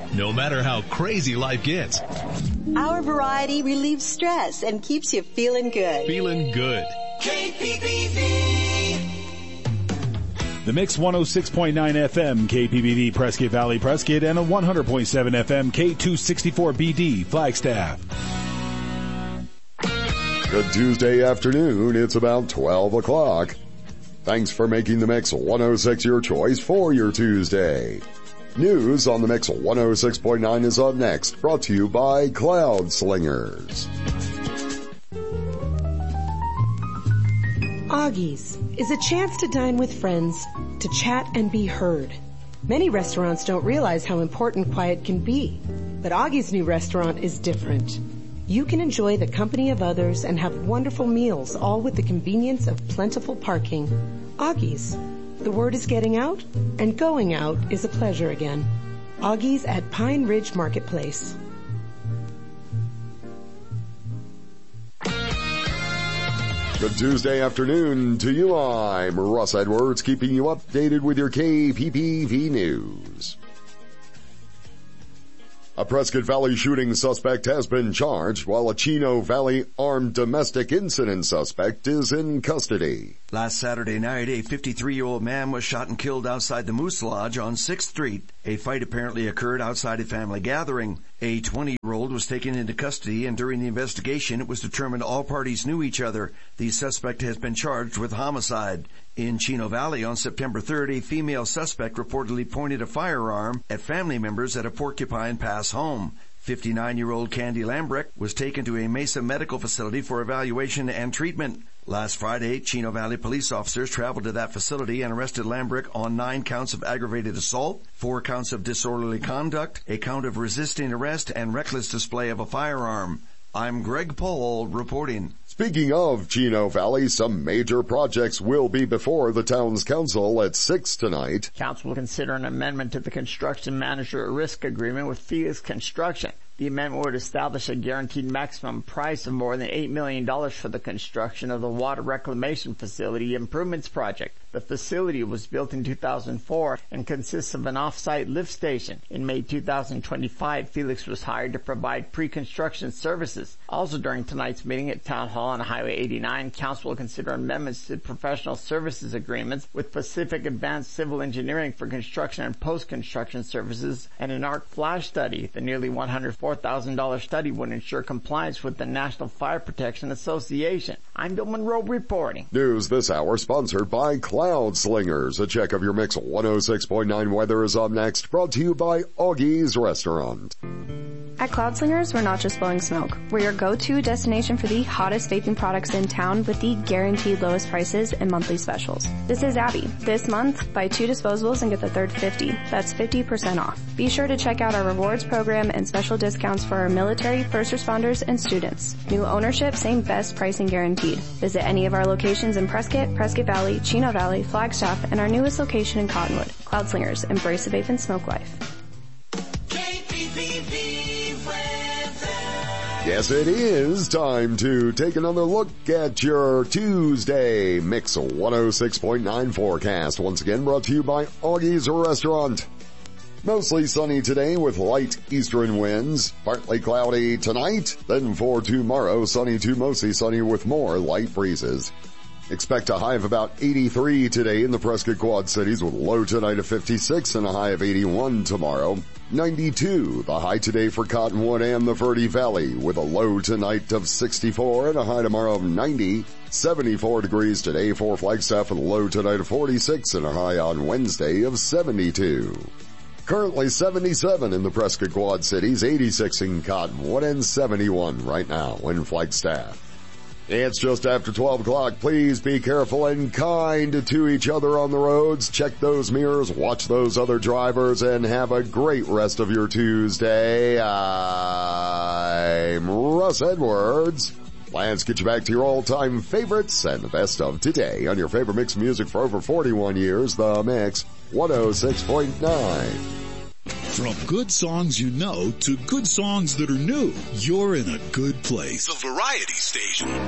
no matter how crazy life gets. Our variety relieves stress and keeps you feeling good. Feeling good. KPPV. The Mix 106.9 FM, KPPV Prescott Valley Prescott, and a 100.7 FM, K264BD Flagstaff. Good Tuesday afternoon. It's about 12 o'clock. Thanks for making the Mix 106 your choice for your Tuesday. News on the Mix 106.9 is up next, brought to you by Cloud Slingers. Augie's is a chance to dine with friends, to chat and be heard. Many restaurants don't realize how important quiet can be, but Augie's new restaurant is different. You can enjoy the company of others and have wonderful meals, all with the convenience of plentiful parking. Augie's. The word is getting out, and going out is a pleasure again. Augie's at Pine Ridge Marketplace. Good Tuesday afternoon to you. I'm Russ Edwards, keeping you updated with your KPPV news. A Prescott Valley shooting suspect has been charged, while a Chino Valley armed domestic incident suspect is in custody. Last Saturday night, a 53-year-old man was shot and killed outside the Moose Lodge on 6th Street. A fight apparently occurred outside a family gathering. A 20-year-old was taken into custody, and during the investigation, it was determined all parties knew each other. The suspect has been charged with homicide. In Chino Valley on September 3rd, a female suspect reportedly pointed a firearm at family members at a Porcupine Pass home. 59-year-old Candy Lambrecht was taken to a Mesa medical facility for evaluation and treatment. Last Friday, Chino Valley police officers traveled to that facility and arrested Lambrecht on 9 counts of aggravated assault, 4 counts of disorderly conduct, a count of resisting arrest, and reckless display of a firearm. I'm Greg Pohl reporting. Speaking of Chino Valley, some major projects will be before the town's council at 6 tonight. Council will consider an amendment to the construction manager risk agreement with Felix Construction. The amendment would establish a guaranteed maximum price of more than $8 million for the construction of the water reclamation facility improvements project. The facility was built in 2004 and consists of an off-site lift station. In May 2025, Felix was hired to provide pre-construction services. Also during tonight's meeting at Town Hall on Highway 89, Council will consider amendments to professional services agreements with Pacific Advanced Civil Engineering for construction and post-construction services and an arc flash study. The nearly $104,000 study would ensure compliance with the National Fire Protection Association. I'm Bill Monroe reporting. News this hour sponsored by Cloud Slingers. A check of your Mix 106.9 weather is up next, brought to you by Augie's Restaurant. At Cloud Slingers, we're not just blowing smoke. We're your go-to destination for the hottest vaping products in town with the guaranteed lowest prices and monthly specials. This is Abby. This month, buy 2 disposables and get the third 50. That's 50% off. Be sure to check out our rewards program and special discounts for our military, first responders, and students. New ownership, same best pricing guaranteed. Visit any of our locations in Prescott, Prescott Valley, Chino Valley, Flagstaff, and our newest location in Cottonwood. Cloud Slingers, embrace the vape and smoke life. Yes, it is time to take another look at your Tuesday Mix 106.9 forecast. Once again, brought to you by Augie's Restaurant. Mostly sunny today with light eastern winds. Partly cloudy tonight. Then for tomorrow, sunny to mostly sunny with more light breezes. Expect a high of about 83 today in the Prescott Quad Cities with low tonight of 56 and a high of 81 tomorrow. 92, the high today for Cottonwood and the Verde Valley with a low tonight of 64 and a high tomorrow of 90. 74 degrees today for Flagstaff with a low tonight of 46 and a high on Wednesday of 72. Currently 77 in the Prescott Quad Cities, 86 in Cottonwood, and 71 right now in Flagstaff. It's just after 12 o'clock. Please be careful and kind to each other on the roads. Check those mirrors, watch those other drivers, and have a great rest of your Tuesday. I'm Russ Edwards. Let's get you back to your all-time favorites and the best of today on your favorite mix music for over 41 years, The Mix 106.9. From good songs you know to good songs that are new, you're in a good place. The Variety Station.